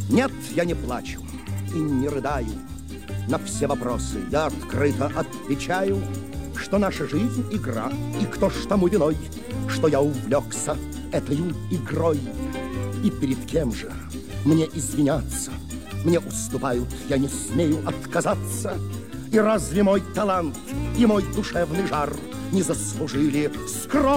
Нет, я не плачу и не рыдаю. На все вопросы я открыто отвечаю, что наша жизнь — игра, и кто ж тому виной, что я увлекся этою игрой. И перед кем же мне извиняться? Мне уступают, я не смею отказаться. И разве мой талант и мой душевный жар не заслужили скромности?